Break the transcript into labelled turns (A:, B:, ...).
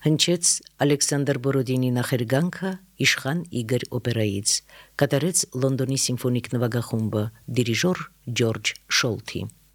A: Հնչեց Ալեքսանդր Բորոդինի նախերգանքը Իշխան Իգոր օպերայից, կատարեց Լոնդոնի սիմֆոնիկ նվագախումբը, դիրիժոր Ջորջ Շոլթի։